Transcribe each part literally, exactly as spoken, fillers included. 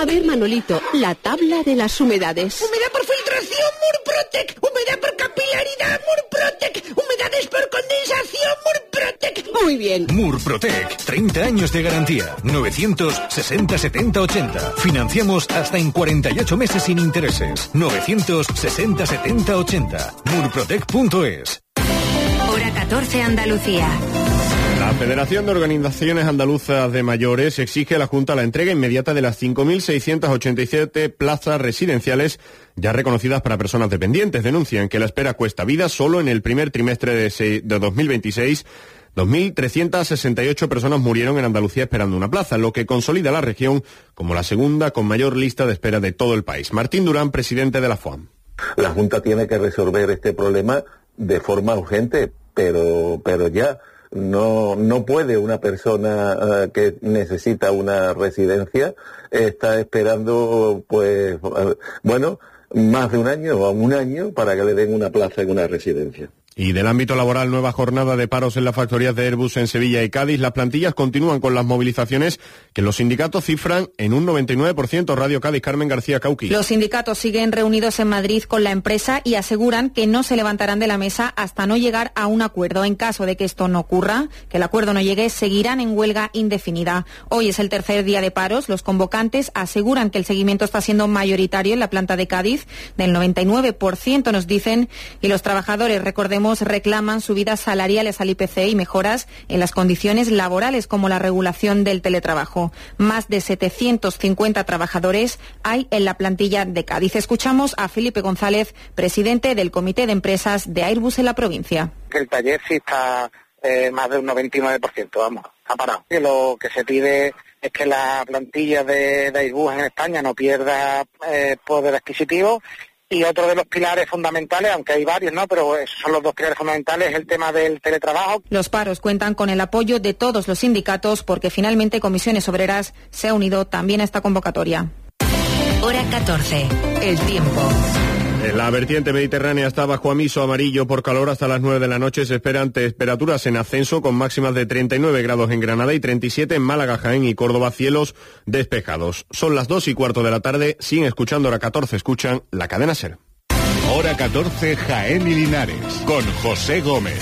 A ver, Manolito, la tabla de las humedades. Humedad por filtración, Murprotec. Humedad por capilaridad, Murprotec. Humedades por condensación, Murprotec. Muy bien. Murprotec, treinta años de garantía. novecientos sesenta setenta ochenta. Financiamos hasta en cuarenta y ocho meses sin intereses. novecientos sesenta setenta ochenta. murprotec punto es. Hora catorce, Andalucía. La Federación de Organizaciones Andaluzas de Mayores exige a la Junta la entrega inmediata de las cinco mil seiscientas ochenta y siete plazas residenciales ya reconocidas para personas dependientes. Denuncian que la espera cuesta vida. Solo en el primer trimestre de, se- de dos mil veintiséis, dos mil trescientas sesenta y ocho personas murieron en Andalucía esperando una plaza, lo que consolida a la región como la segunda con mayor lista de espera de todo el país. Martín Durán, presidente de la FOAM. La Junta tiene que resolver este problema de forma urgente, pero, pero ya. No, no puede una persona uh, que necesita una residencia estar esperando, pues, uh, bueno, más de un año o un año para que le den una plaza en una residencia. Y del ámbito laboral, nueva jornada de paros en las factorías de Airbus en Sevilla y Cádiz. Las plantillas continúan con las movilizaciones que los sindicatos cifran en un noventa y nueve por ciento. Radio Cádiz, Carmen García Cauqui. Los sindicatos siguen reunidos en Madrid con la empresa y aseguran que no se levantarán de la mesa hasta no llegar a un acuerdo. En caso de que esto no ocurra, que el acuerdo no llegue, seguirán en huelga indefinida. Hoy es el tercer día de paros. Los convocantes aseguran que el seguimiento está siendo mayoritario en la planta de Cádiz, del noventa y nueve por ciento nos dicen, y los trabajadores, recordemos, reclaman subidas salariales al I P C y mejoras en las condiciones laborales como la regulación del teletrabajo. Más de setecientos cincuenta trabajadores hay en la plantilla de Cádiz. Escuchamos a Felipe González, presidente del Comité de Empresas de Airbus en la provincia. Que el taller sí está eh, más de un noventa y nueve por ciento, vamos, ha parado. Y lo que se pide es que la plantilla de, de Airbus en España no pierda eh, poder adquisitivo. Y otro de los pilares fundamentales, aunque hay varios, ¿no? Pero esos son los dos pilares fundamentales, es el tema del teletrabajo. Los paros cuentan con el apoyo de todos los sindicatos porque finalmente Comisiones Obreras se ha unido también a esta convocatoria. Hora catorce, el tiempo. La vertiente mediterránea está bajo aviso amarillo por calor hasta las nueve de la noche. Se esperan temperaturas en ascenso con máximas de treinta y nueve grados en Granada y treinta y siete en Málaga, Jaén y Córdoba, cielos despejados. Son las dos y cuarto de la tarde. Siguen escuchando Hora catorce, escuchan la cadena SER. Hora catorce, Jaén y Linares, con José Gómez.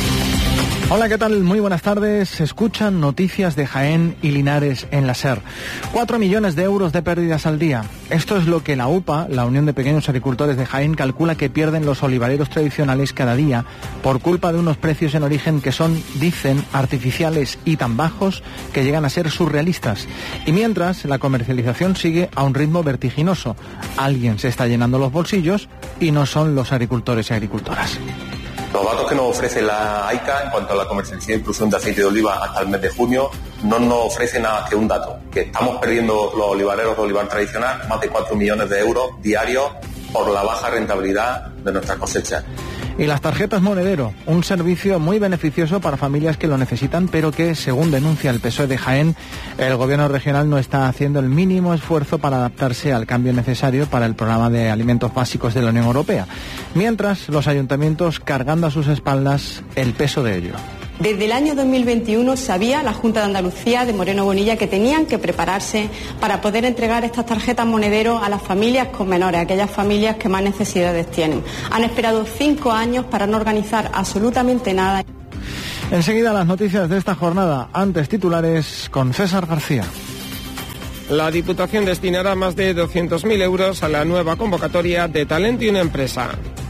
Hola, ¿qué tal? Muy buenas tardes. Escuchan noticias de Jaén y Linares en la SER. Cuatro millones de euros de pérdidas al día. Esto es lo que la U P A, la Unión de Pequeños Agricultores de Jaén, calcula que pierden los olivareros tradicionales cada día por culpa de unos precios en origen que son, dicen, artificiales y tan bajos que llegan a ser surrealistas. Y mientras, la comercialización sigue a un ritmo vertiginoso. Alguien se está llenando los bolsillos y no son los agricultores y agricultoras. Los datos que nos ofrece la AICA en cuanto a la comercialización e inclusión de aceite de oliva hasta el mes de junio no nos ofrecen nada que un dato, que estamos perdiendo los olivareros de olivar tradicional más de cuatro millones de euros diarios por la baja rentabilidad de nuestras cosechas. Y las tarjetas monedero, un servicio muy beneficioso para familias que lo necesitan, pero que, según denuncia el P S O E de Jaén, el gobierno regional no está haciendo el mínimo esfuerzo para adaptarse al cambio necesario para el programa de alimentos básicos de la Unión Europea. Mientras, los ayuntamientos cargando a sus espaldas el peso de ello. Desde el año dos mil veintiuno sabía la Junta de Andalucía de Moreno Bonilla que tenían que prepararse para poder entregar estas tarjetas monedero a las familias con menores, aquellas familias que más necesidades tienen. Han esperado cinco años para no organizar absolutamente nada. Enseguida las noticias de esta jornada, antes titulares con César García. La Diputación destinará más de doscientos mil euros a la nueva convocatoria de Talento y una empresa.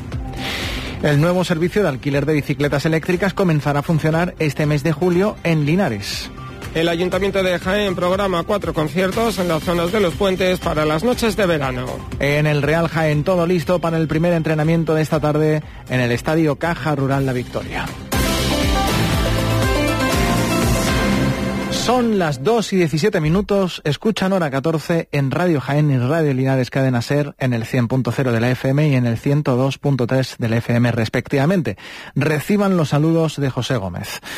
El nuevo servicio de alquiler de bicicletas eléctricas comenzará a funcionar este mes de julio en Linares. El Ayuntamiento de Jaén programa cuatro conciertos en las zonas de los puentes para las noches de verano. En el Real Jaén todo listo para el primer entrenamiento de esta tarde en el Estadio Caja Rural La Victoria. Son las dos y diecisiete minutos, escuchan Hora catorce en Radio Jaén y Radio Linares Cadena SER en el cien punto cero de la F M y en el ciento dos punto tres de la F M respectivamente. Reciban los saludos de José Gómez.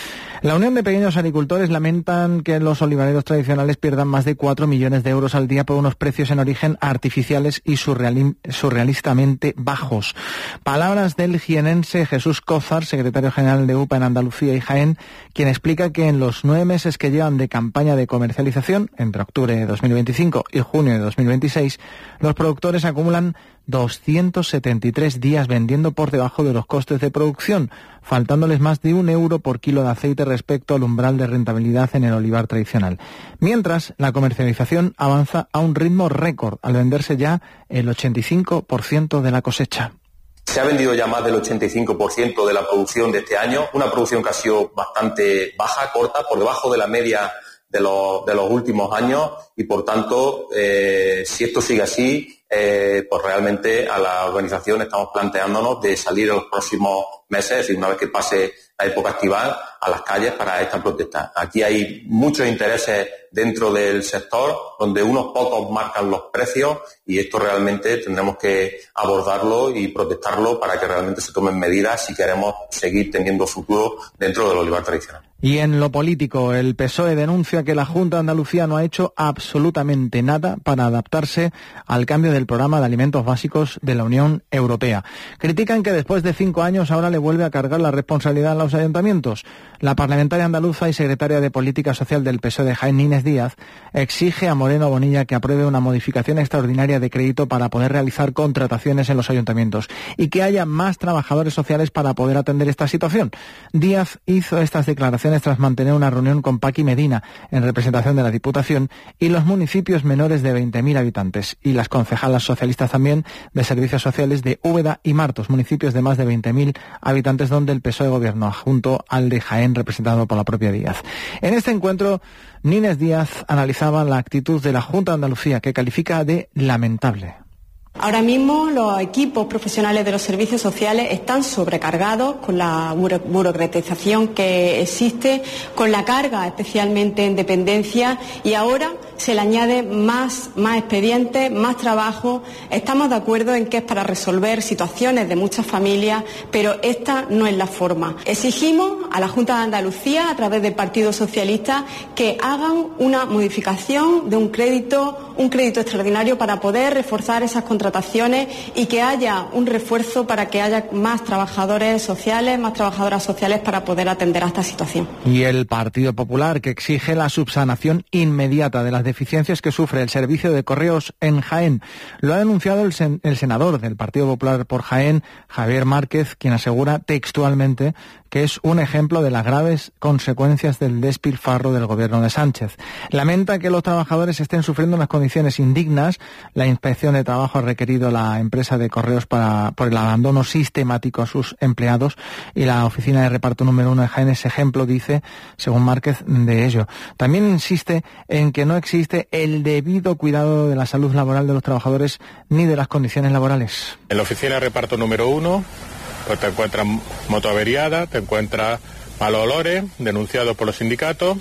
La Unión de Pequeños Agricultores lamentan que los olivareros tradicionales pierdan más de cuatro millones de euros al día por unos precios en origen artificiales y surreali- surrealistamente bajos. Palabras del jienense Jesús Cózar, secretario general de U P A en Andalucía y Jaén, quien explica que en los nueve meses que llevan de campaña de comercialización, entre octubre de dos mil veinticinco y junio de dos mil veintiséis, los productores acumulan doscientos setenta y tres días vendiendo por debajo de los costes de producción, faltándoles más de un euro por kilo de aceite respecto al umbral de rentabilidad en el olivar tradicional. Mientras, la comercialización avanza a un ritmo récord, al venderse ya el ochenta y cinco por ciento de la cosecha. Se ha vendido ya más del ochenta y cinco por ciento de la producción de este año, una producción que ha sido bastante baja, corta, por debajo de la media de los, de los últimos años y, por tanto, eh, si esto sigue así, eh, pues realmente a la organización estamos planteándonos de salir en los próximos meses, es decir, una vez que pase la época estival, a las calles para esta protesta. Aquí hay muchos intereses dentro del sector, donde unos pocos marcan los precios y esto realmente tendremos que abordarlo y protestarlo para que realmente se tomen medidas si queremos seguir teniendo futuro dentro del olivar tradicional. Y en lo político, el P S O E denuncia que la Junta de Andalucía no ha hecho absolutamente nada para adaptarse al cambio del programa de alimentos básicos de la Unión Europea. Critican que después de cinco años ahora le vuelve a cargar la responsabilidad a los ayuntamientos. La parlamentaria andaluza y secretaria de Política Social del P S O E de Jaén, Inés Díaz, exige a Moreno Bonilla que apruebe una modificación extraordinaria de crédito para poder realizar contrataciones en los ayuntamientos y que haya más trabajadores sociales para poder atender esta situación. Díaz hizo estas declaraciones tras mantener una reunión con Paqui Medina en representación de la Diputación y los municipios menores de veinte mil habitantes y las concejalas socialistas también de servicios sociales de Úbeda y Martos, municipios de más de veinte mil habitantes donde el P S O E gobierna, junto al de Jaén representado por la propia Díaz. En este encuentro, Inés Díaz analizaba la actitud de la Junta de Andalucía, que califica de lamentable. Ahora mismo los equipos profesionales de los servicios sociales están sobrecargados con la buro- burocratización que existe, con la carga especialmente en dependencia y ahora se le añade más, más expedientes, más trabajo. Estamos de acuerdo en que es para resolver situaciones de muchas familias, pero esta no es la forma. Exigimos a la Junta de Andalucía, a través del Partido Socialista, que hagan una modificación de un crédito, un crédito extraordinario para poder reforzar esas contrataciones y que haya un refuerzo para que haya más trabajadores sociales, más trabajadoras sociales para poder atender a esta situación. Y el Partido Popular, que exige la subsanación inmediata de las deficiencias que sufre el servicio de correos en Jaén. Lo ha denunciado el, sen- el senador del Partido Popular por Jaén, Javier Márquez, quien asegura textualmente que es un ejemplo de las graves consecuencias del despilfarro del gobierno de Sánchez. Lamenta que los trabajadores estén sufriendo unas condiciones indignas. La inspección de trabajo ha requerido a la empresa de correos para, por el abandono sistemático a sus empleados y la oficina de reparto número uno de Jaén es ejemplo, dice, según Márquez, de ello. También insiste en que no existe el debido cuidado de la salud laboral de los trabajadores ni de las condiciones laborales. En la oficina de reparto número uno, pues te encuentras moto averiada, te encuentras malos olores, denunciados por los sindicatos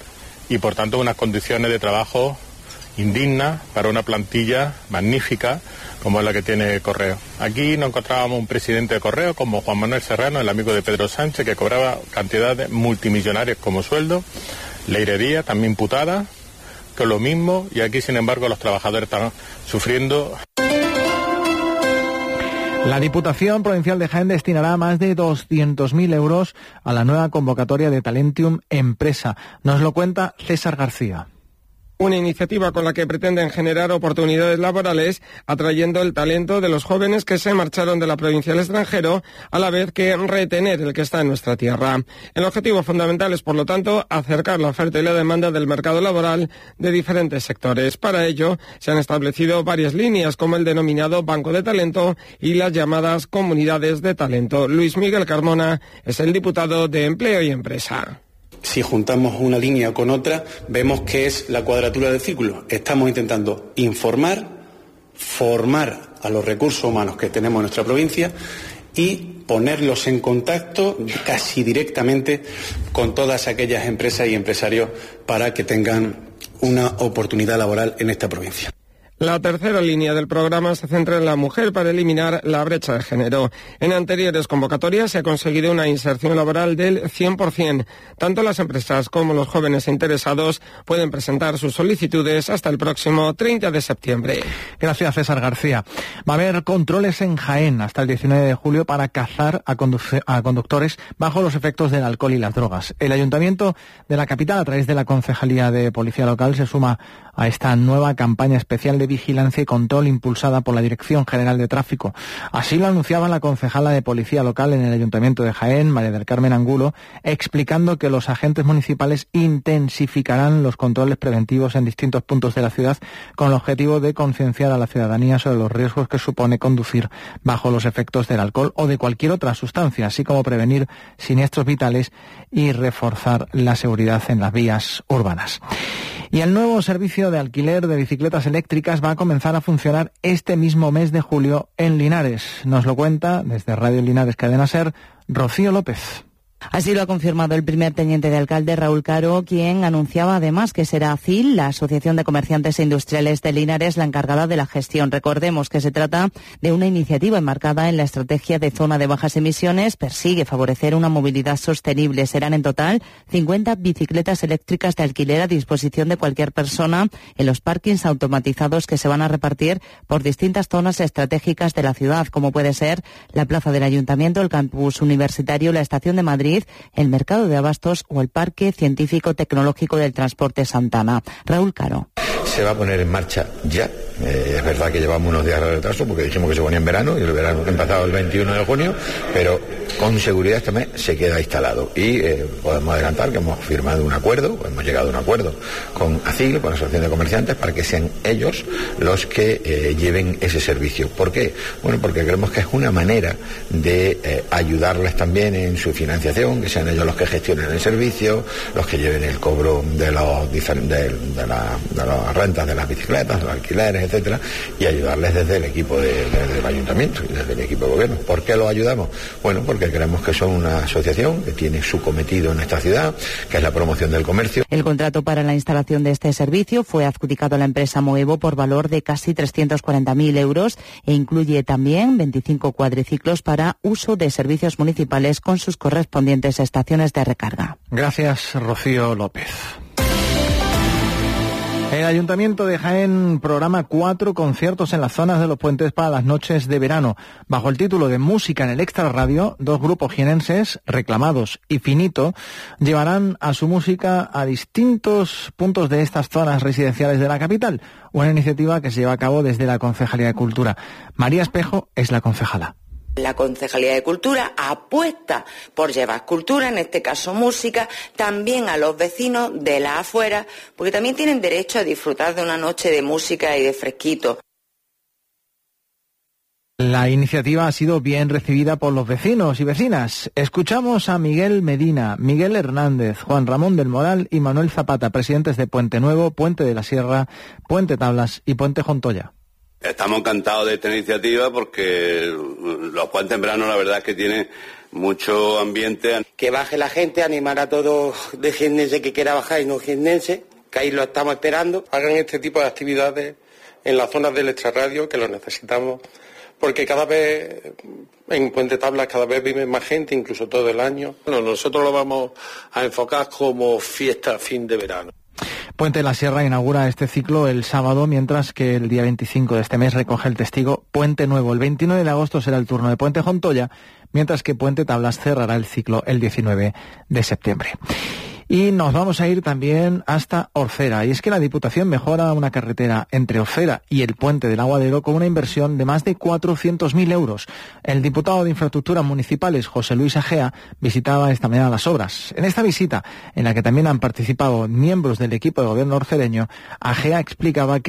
y por tanto unas condiciones de trabajo indignas para una plantilla magnífica como es la que tiene Correo. Aquí nos encontrábamos un presidente de Correo como Juan Manuel Serrano, el amigo de Pedro Sánchez, que cobraba cantidades multimillonarias como sueldo, leirería también imputada, que es lo mismo, y aquí sin embargo los trabajadores están sufriendo. La Diputación Provincial de Jaén destinará más de doscientos mil euros a la nueva convocatoria de Talentium Empresa. Nos lo cuenta César García. Una iniciativa con la que pretenden generar oportunidades laborales, atrayendo el talento de los jóvenes que se marcharon de la provincia al extranjero, a la vez que retener el que está en nuestra tierra. El objetivo fundamental es, por lo tanto, acercar la oferta y la demanda del mercado laboral de diferentes sectores. Para ello, se han establecido varias líneas, como el denominado Banco de Talento y las llamadas Comunidades de Talento. Luis Miguel Carmona es el diputado de Empleo y Empresa. Si juntamos una línea con otra, vemos que es la cuadratura del círculo. Estamos intentando informar, formar a los recursos humanos que tenemos en nuestra provincia y ponerlos en contacto casi directamente con todas aquellas empresas y empresarios para que tengan una oportunidad laboral en esta provincia. La tercera línea del programa se centra en la mujer para eliminar la brecha de género. En anteriores convocatorias se ha conseguido una inserción laboral del cien por ciento. Tanto las empresas como los jóvenes interesados pueden presentar sus solicitudes hasta el próximo treinta de septiembre. Gracias, César García. Va a haber controles en Jaén hasta el diecinueve de julio para cazar a, conduce- a conductores bajo los efectos del alcohol y las drogas. El Ayuntamiento de la capital, a través de la Concejalía de Policía Local, se suma a esta nueva campaña especial de vigilancia y control impulsada por la Dirección General de Tráfico. Así lo anunciaba la concejala de Policía Local en el Ayuntamiento de Jaén, María del Carmen Angulo, explicando que los agentes municipales intensificarán los controles preventivos en distintos puntos de la ciudad con el objetivo de concienciar a la ciudadanía sobre los riesgos que supone conducir bajo los efectos del alcohol o de cualquier otra sustancia, así como prevenir siniestros vitales y reforzar la seguridad en las vías urbanas. Y el nuevo servicio de alquiler de bicicletas eléctricas va a comenzar a funcionar este mismo mes de julio en Linares. Nos lo cuenta desde Radio Linares Cadena SER, Rocío López. Así lo ha confirmado el primer teniente de alcalde, Raúl Caro, quien anunciaba además que será A C I L, la Asociación de Comerciantes e Industriales de Linares, la encargada de la gestión. Recordemos que se trata de una iniciativa enmarcada en la estrategia de zona de bajas emisiones. Persigue favorecer una movilidad sostenible. Serán en total cincuenta bicicletas eléctricas de alquiler a disposición de cualquier persona en los parkings automatizados que se van a repartir por distintas zonas estratégicas de la ciudad, como puede ser la plaza del Ayuntamiento, el campus universitario, la estación de Madrid, el mercado de abastos o el Parque Científico Tecnológico del Transporte Santana. Raúl Caro. Se va a poner en marcha ya. Eh, es verdad que llevamos unos días de retraso porque dijimos que se ponía en verano y el verano ha empezado el veintiuno de junio, pero con seguridad este mes se queda instalado y eh, podemos adelantar que hemos firmado un acuerdo, hemos llegado a un acuerdo con A C I L, con la Asociación de Comerciantes, para que sean ellos los que eh, lleven ese servicio. ¿Por qué? Bueno, porque creemos que es una manera de eh, ayudarles también en su financiación, que sean ellos los que gestionen el servicio, los que lleven el cobro de los diferentes de, de, la, de las rentas de las bicicletas, los alquileres, etcétera, y ayudarles desde el equipo de, de, del ayuntamiento y desde el equipo de gobierno. ¿Por qué los ayudamos? Bueno, porque creemos que son una asociación que tiene su cometido en esta ciudad, que es la promoción del comercio. El contrato para la instalación de este servicio fue adjudicado a la empresa Moevo por valor de casi trescientos cuarenta mil euros e incluye también veinticinco cuadriciclos para uso de servicios municipales con sus correspondientes estaciones de recarga. Gracias, Rocío López. El Ayuntamiento de Jaén programa cuatro conciertos en las zonas de los puentes para las noches de verano. Bajo el título de Música en el Extra Radio, dos grupos jienenses, Reclamados y Finito, llevarán a su música a distintos puntos de estas zonas residenciales de la capital. Una iniciativa que se lleva a cabo desde la Concejalía de Cultura. María Espejo es la concejala. La Concejalía de Cultura apuesta por llevar cultura, en este caso música, también a los vecinos de las afueras, porque también tienen derecho a disfrutar de una noche de música y de fresquito. La iniciativa ha sido bien recibida por los vecinos y vecinas. Escuchamos a Miguel Medina, Miguel Hernández, Juan Ramón del Moral y Manuel Zapata, presidentes de Puente Nuevo, Puente de la Sierra, Puente Tablas y Puente Jontoya. Estamos encantados de esta iniciativa porque los puentes en verano la verdad es que tienen mucho ambiente. Que baje la gente, animar a todos de jiennense que quiera bajar y no jiennense, que ahí lo estamos esperando. Hagan este tipo de actividades en las zonas del extrarradio, que lo necesitamos, porque cada vez en Puente Tablas cada vez vive más gente, incluso todo el año. Bueno, nosotros lo vamos a enfocar como fiesta fin de verano. Puente de la Sierra inaugura este ciclo el sábado, mientras que el día veinticinco de este mes recoge el testigo Puente Nuevo. El veintinueve de agosto será el turno de Puente Jontoya, mientras que Puente Tablas cerrará el ciclo el diecinueve de septiembre. Y nos vamos a ir también hasta Orcera. Y es que la Diputación mejora una carretera entre Orcera y el Puente del Aguadero con una inversión de más de cuatrocientos mil euros. El diputado de Infraestructuras Municipales, José Luis Agea, visitaba esta mañana las obras. En esta visita, en la que también han participado miembros del equipo de gobierno orcereño, Agea explicaba que